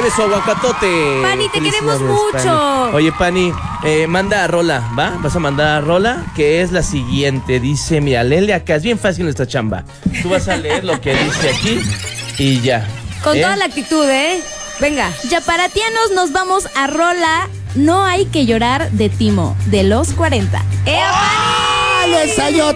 lleve su aguacatote. Pani, te queremos Felicidades, mucho. Pani. Oye, Pani, manda a Rola, ¿va? Vas a mandar a Rola, que es la siguiente. Dice, mira, léele acá, es bien fácil nuestra chamba. Tú vas a leer lo que dice aquí y ya. Con toda la actitud, ¿eh? Venga. Yaparatianos, nos vamos a Rola. No hay que llorar de Timo, de los 40. ¡Ea, Pani! Les salió